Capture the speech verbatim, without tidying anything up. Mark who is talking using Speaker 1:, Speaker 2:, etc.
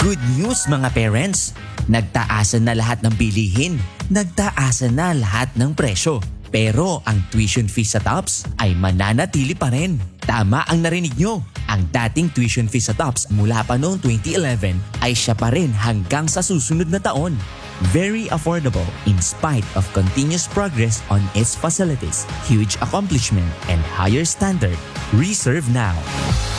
Speaker 1: Good news mga parents! Nagtaasan na lahat ng bilihin. Nagtaasan na lahat ng presyo. Pero ang tuition fee sa TOPS ay mananatili pa rin. Tama ang narinig nyo. Ang dating tuition fee sa TOPS mula pa noong twenty eleven ay siya pa rin hanggang sa susunod na taon. Very affordable in spite of continuous progress on its facilities, huge accomplishment, and higher standard. Reserve now.